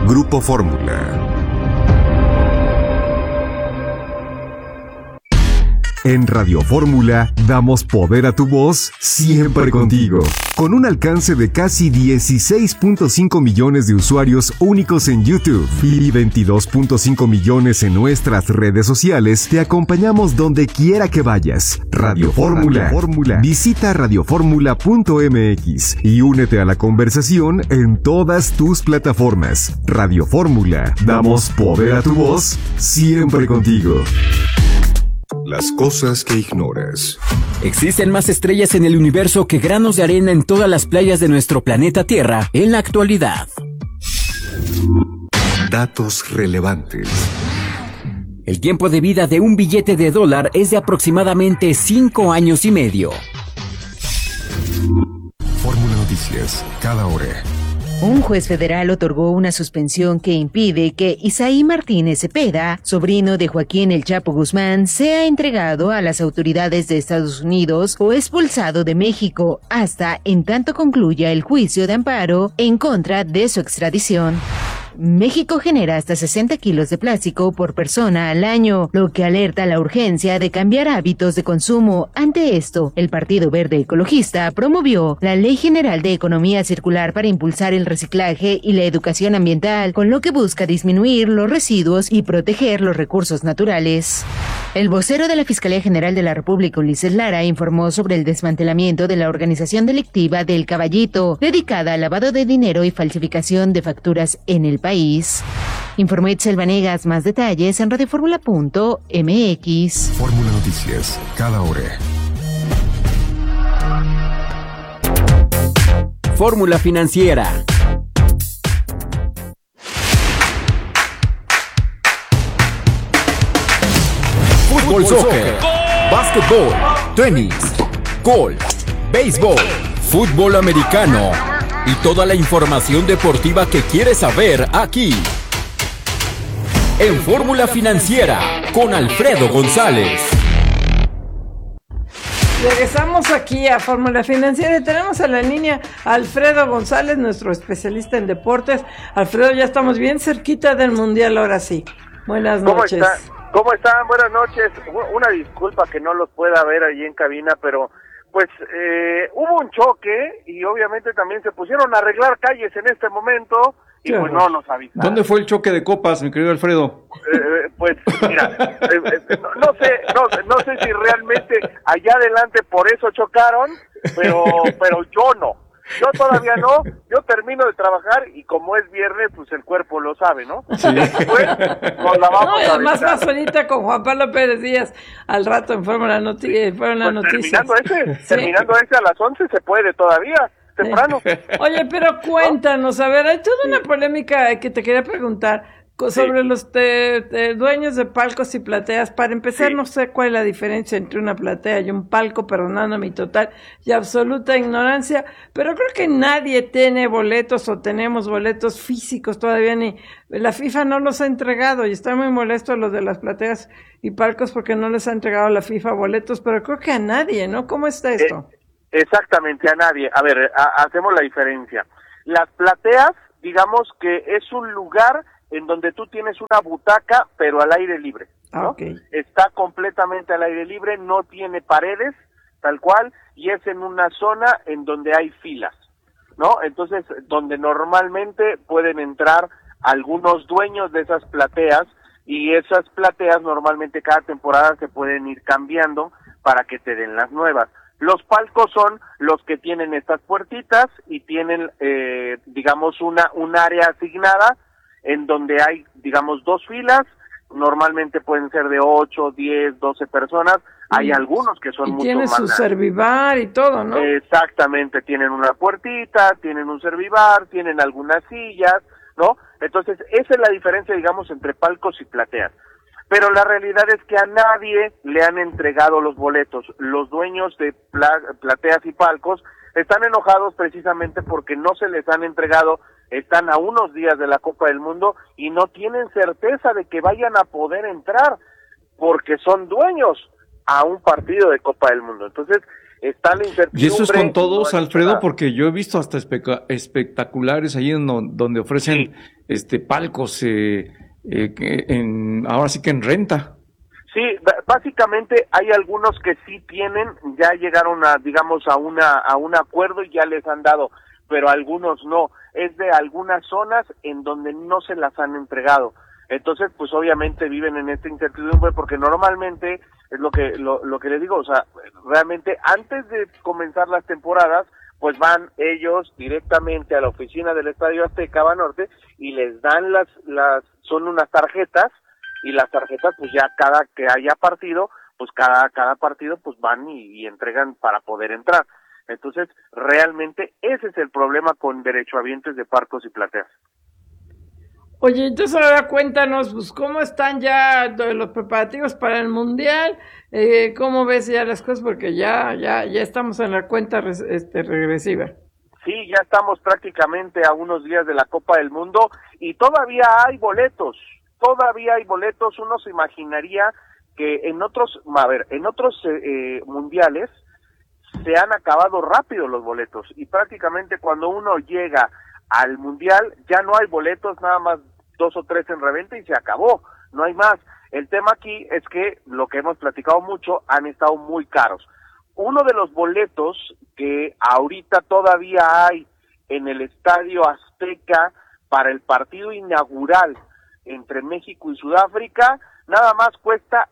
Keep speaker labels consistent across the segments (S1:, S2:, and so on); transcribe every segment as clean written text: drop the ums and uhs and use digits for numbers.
S1: Grupo Fórmula. En Radio Fórmula damos poder a tu voz siempre contigo. Con un alcance de casi 16.5 millones de usuarios únicos en YouTube y 22.5 millones en nuestras redes sociales, te acompañamos donde quiera que vayas. Radio Fórmula. Visita radioformula.mx y únete a la conversación en todas tus plataformas. Radio Fórmula. Damos poder a tu voz siempre contigo. Las cosas que ignoras.
S2: Existen más estrellas en el universo que granos de arena en todas las playas de nuestro planeta Tierra en la actualidad.
S1: Datos relevantes.
S2: El tiempo de vida de un billete de dólar es de aproximadamente 5 años y medio.
S1: Fórmula Noticias, cada hora.
S3: Un juez federal otorgó una suspensión que impide que Isaí Martínez Cepeda, sobrino de Joaquín El Chapo Guzmán, sea entregado a las autoridades de Estados Unidos o expulsado de México hasta en tanto concluya el juicio de amparo en contra de su extradición. México genera hasta 60 kilos de plástico por persona al año, lo que alerta la urgencia de cambiar hábitos de consumo. Ante esto, el Partido Verde Ecologista promovió la Ley General de Economía Circular para impulsar el reciclaje y la educación ambiental, con lo que busca disminuir los residuos y proteger los recursos naturales. El vocero de la Fiscalía General de la República, Ulises Lara, informó sobre el desmantelamiento de la organización delictiva del Caballito, dedicada al lavado de dinero y falsificación de facturas en el país. Informó Itzel Vanegas. Más detalles en radioformula.mx.
S1: Fórmula Noticias, cada hora.
S2: Fórmula Financiera. Fútbol, soccer, básquetbol, tenis, golf, béisbol, fútbol americano y toda la información deportiva que quieres saber aquí. En Fórmula Financiera con Alfredo González.
S4: Regresamos aquí a Fórmula Financiera y tenemos a la línea a Alfredo González, nuestro especialista en deportes. Alfredo, ya estamos bien cerquita del Mundial, ahora sí. Buenas noches.
S5: ¿Cómo están? Buenas noches. Una disculpa que no los pueda ver allí en cabina, pero pues hubo un choque y obviamente también se pusieron a arreglar calles en este momento y pues no nos avisaron.
S6: ¿Dónde fue el choque de copas, mi querido Alfredo?
S5: Pues mira, no sé si realmente allá adelante por eso chocaron, pero yo no. Yo todavía no, yo termino de trabajar y como es viernes, pues el cuerpo lo sabe, ¿no?
S6: Sí.
S5: Después nos la vamos a
S4: además más ahorita con Juan Pablo Pérez Díaz al rato en Fórmula Noticias.
S5: Terminando ese a las 11 se puede todavía, temprano.
S4: Oye, pero cuéntanos, a ver, hay toda una polémica que te quería preguntar sobre los dueños de palcos y plateas. Para empezar, no sé cuál es la diferencia entre una platea y un palco, perdonando mi total y absoluta ignorancia, pero creo que nadie tiene boletos o tenemos boletos físicos todavía, ni la FIFA no los ha entregado y están muy molestos los de las plateas y palcos porque no les ha entregado la FIFA boletos, pero creo que a nadie, ¿no? ¿Cómo está esto?
S5: Exactamente, a nadie. A ver, hacemos la diferencia. Las plateas, digamos que es un lugar en donde tú tienes una butaca, pero al aire libre, ¿no?
S4: Okay.
S5: Está completamente al aire libre, no tiene paredes, tal cual, y es en una zona en donde hay filas, ¿no? Entonces, donde normalmente pueden entrar algunos dueños de esas plateas, y esas plateas normalmente cada temporada se pueden ir cambiando para que te den las nuevas. Los palcos son los que tienen estas puertitas y tienen, digamos, un área asignada, en donde hay, digamos, 2 filas, normalmente pueden ser de 8, 10, 12 personas, hay algunos que son mucho más. Y
S4: tiene su servibar y todo, ¿no?
S5: Exactamente, tienen una puertita, tienen un servibar, tienen algunas sillas, ¿no? Entonces, esa es la diferencia, digamos, entre palcos y plateas. Pero la realidad es que a nadie le han entregado los boletos. Los dueños de plateas y palcos están enojados precisamente porque no se les han entregado. Están a unos días de la Copa del Mundo y no tienen certeza de que vayan a poder entrar porque son dueños a un partido de Copa del Mundo. Entonces, está la incertidumbre.
S6: Y eso es con todos, Alfredo, porque yo he visto hasta espectaculares ahí donde ofrecen palcos, ahora sí que en renta.
S5: Sí, básicamente hay algunos que sí tienen, ya llegaron digamos, a un acuerdo y ya les han dado, pero algunos no. Es de algunas zonas en donde no se las han entregado. Entonces, pues obviamente viven en esta incertidumbre porque normalmente es lo que les digo, o sea, realmente antes de comenzar las temporadas, pues van ellos directamente a la oficina del Estadio Azteca Banorte y les dan son unas tarjetas, y las tarjetas pues ya cada que haya partido, pues cada partido pues van y entregan para poder entrar. Entonces, realmente ese es el problema con derechohabientes de palcos y plateas.
S4: Oye, entonces ahora cuéntanos, pues, ¿cómo están ya los preparativos para el Mundial? ¿Cómo ves ya las cosas? Porque ya estamos en la cuenta regresiva.
S5: Sí, ya estamos prácticamente a unos días de la Copa del Mundo y todavía hay boletos. Uno se imaginaría que en otros mundiales se han acabado rápido los boletos y prácticamente cuando uno llega al mundial ya no hay boletos, nada más 2 o 3 en reventa y se acabó, no hay más. El tema aquí es que lo que hemos platicado mucho, han estado muy caros. Uno de los boletos que ahorita todavía hay en el Estadio Azteca para el partido inaugural entre México y Sudáfrica, nada más cuesta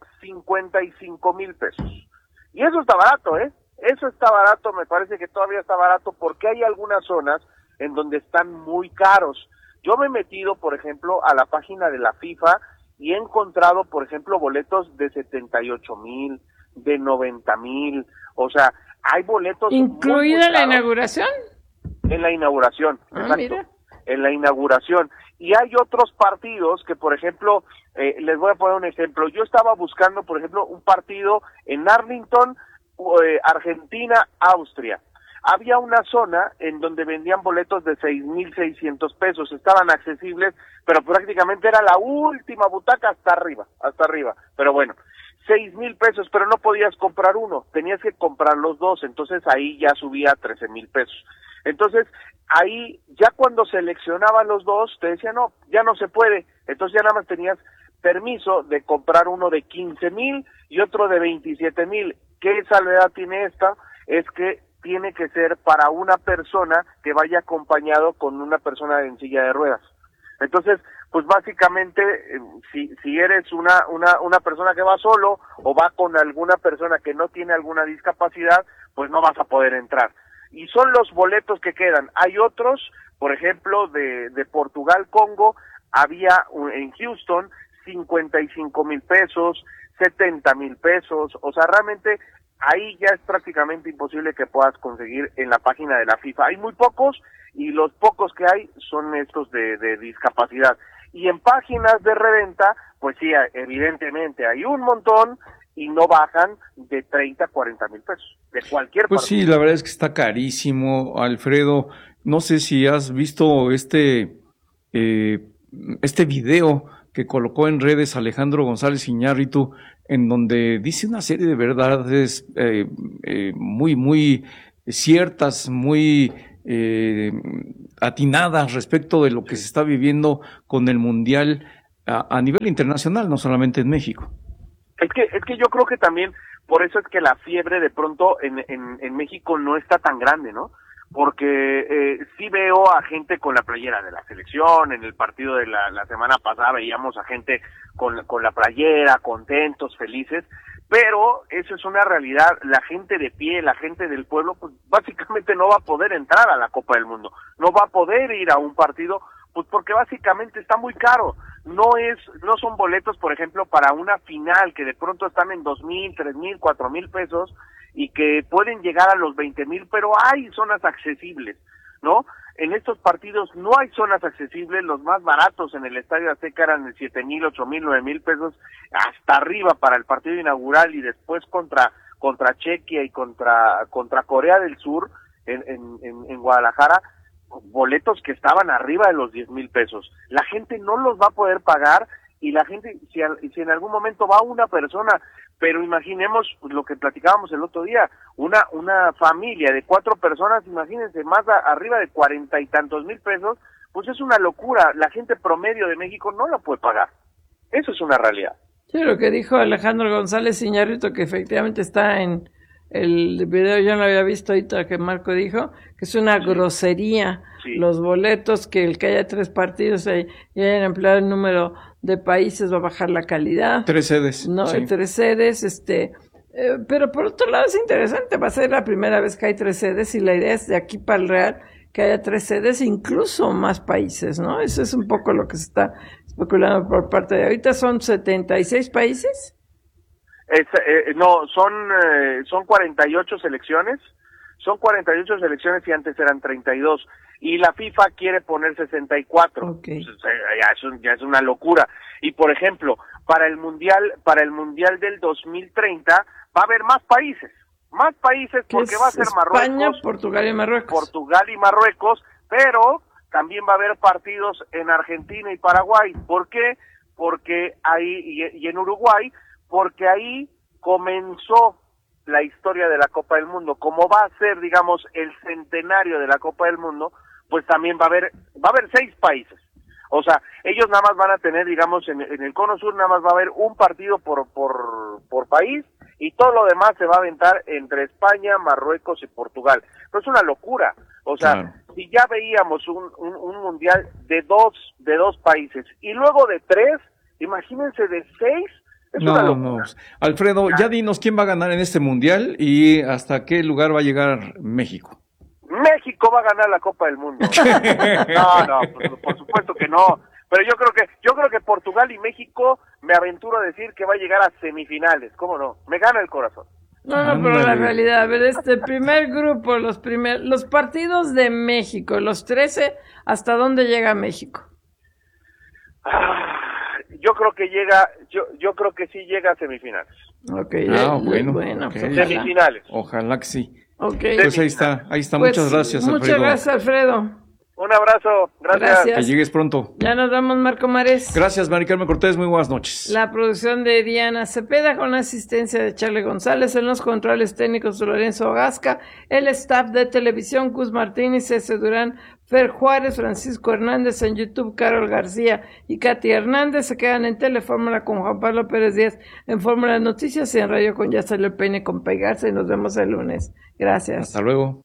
S5: 55,000 pesos. Y eso está barato, Eso está barato, me parece que todavía está barato porque hay algunas zonas en donde están muy caros. Yo me he metido, por ejemplo, a la página de la FIFA y he encontrado, por ejemplo, boletos de 78,000, de 90,000, o sea, hay boletos
S4: ¿incluida la inauguración?
S5: En la inauguración, exacto.
S4: Mira.
S5: En la inauguración. Y hay otros partidos que, por ejemplo, les voy a poner un ejemplo. Yo estaba buscando, por ejemplo, un partido en Arlington, Argentina, Austria. Había una zona en donde vendían boletos de 6,600 pesos, estaban accesibles, pero prácticamente era la última butaca hasta arriba, pero bueno, 6,000 pesos, pero no podías comprar uno, tenías que comprar los dos, entonces ahí ya subía a 13,000 pesos. Entonces, ahí ya cuando seleccionaban los dos, te decían, no, ya no se puede, entonces ya nada más tenías permiso de comprar uno de 15,000 y otro de 27,000. ¿Qué salvedad tiene esta? Es que tiene que ser para una persona que vaya acompañado con una persona en silla de ruedas. Entonces, pues básicamente, si eres una persona que va solo o va con alguna persona que no tiene alguna discapacidad, pues no vas a poder entrar. Y son los boletos que quedan. Hay otros, por ejemplo, de Portugal-Congo, había en Houston 55,000 pesos, 70,000 pesos, o sea, realmente ahí ya es prácticamente imposible que puedas conseguir en la página de la FIFA. Hay muy pocos y los pocos que hay son estos de discapacidad. Y en páginas de reventa, pues sí, evidentemente hay un montón y no bajan de 30 a 40,000 pesos, de cualquier
S6: Pues
S5: partido.
S6: sí, la verdad es que está carísimo, Alfredo. No sé si has visto este video que colocó en redes Alejandro González Iñárritu, en donde dice una serie de verdades muy, muy ciertas, muy atinadas respecto de lo que se está viviendo con el Mundial a nivel internacional, no solamente en México.
S5: Es que yo creo que también, por eso es que la fiebre de pronto en México no está tan grande, ¿no? Porque sí veo a gente con la playera de la selección, en el partido de la semana pasada veíamos a gente con la playera, contentos, felices, pero eso es una realidad. La gente de pie, la gente del pueblo, pues básicamente no va a poder entrar a la Copa del Mundo, no va a poder ir a un partido, pues porque básicamente está muy caro. No son boletos, por ejemplo, para una final que de pronto están en 2,000, 3,000, 4,000 pesos y que pueden llegar a los 20,000, pero hay zonas accesibles, ¿no? En estos partidos no hay zonas accesibles, los más baratos en el Estadio Azteca eran de 7,000, 8,000, 9,000 pesos hasta arriba para el partido inaugural y después contra Chequia y contra Corea del Sur en Guadalajara, boletos que estaban arriba de los 10,000 pesos. La gente no los va a poder pagar y la gente, si en algún momento va una persona, pero imaginemos lo que platicábamos el otro día, una familia de 4 personas, imagínense, más arriba de 40 y tantos mil pesos, pues es una locura. La gente promedio de México no la puede pagar. Eso es una realidad.
S4: Sí, lo que dijo Alejandro González Iñárritu, que efectivamente está en el video, yo no lo había visto ahorita que Marco dijo, que es una grosería.
S5: Sí.
S4: Los boletos, que el que haya 3 partidos y hayan empleado el número de países va a bajar la calidad.
S6: 3 sedes.
S4: No,
S6: sí.
S4: 3 sedes, pero por otro lado es interesante, va a ser la primera vez que hay 3 sedes y la idea es de aquí para el Real que haya 3 sedes, incluso más países, ¿no? Eso es un poco lo que se está especulando por parte de ahorita. ¿Son 76 países?
S5: No, son 48 selecciones. Son 48 selecciones y antes eran 32. Y la FIFA quiere poner 64.
S4: Okay.
S5: Pues, ya es una locura. Y por ejemplo, para el mundial del 2030 va a haber más países porque va a ser
S4: España,
S5: Marruecos,
S4: Portugal y Marruecos.
S5: Pero también va a haber partidos en Argentina y Paraguay. ¿Por qué? Porque ahí y en Uruguay, porque ahí comenzó la historia de la Copa del Mundo. Como va a ser, digamos, el centenario de la Copa del Mundo, pues también va a haber 6 países. O sea, ellos nada más van a tener, digamos, en el Cono Sur nada más va a haber un partido por país, y todo lo demás se va a aventar entre España, Marruecos y Portugal. Pero es una locura. O sea, claro, si ya veíamos un mundial de dos países y luego de 3, imagínense de 6.
S6: No. Alfredo, ya dinos quién va a ganar en este mundial y hasta qué lugar va a llegar México.
S5: México va a ganar la Copa del Mundo. No, por supuesto que no. Pero yo creo que Portugal y México, me aventuro a decir que va a llegar a semifinales. ¿Cómo no? Me gana el corazón.
S4: No, pero la realidad, a ver, este primer grupo, los partidos de México, los 13, ¿hasta dónde llega México?
S5: Yo creo que yo creo que sí llega a semifinales.
S4: Okay, bueno,
S6: okay.
S4: Pues
S5: semifinales.
S6: Ojalá que sí.
S4: Okay.
S6: Pues ahí está,
S4: Pues,
S6: muchas gracias, Alfredo.
S4: Muchas gracias, Alfredo.
S5: Un abrazo, gracias.
S6: Que llegues pronto.
S4: Ya nos vamos, Marco Mares.
S6: Gracias, Mari Carmen Cortés, muy buenas noches.
S4: La producción de Diana Cepeda con la asistencia de Charlie González, en los controles técnicos de Lorenzo Gasca, el staff de televisión, Gus Martínez, César Durán, Fer Juárez, Francisco Hernández, en YouTube, Carol García y Katy Hernández. Se quedan en Telefórmula con Juan Pablo Pérez Díaz, en Fórmula Noticias y en Radio con Ya Salió el Peine con Paigarza, y nos vemos el lunes. Gracias.
S6: Hasta luego.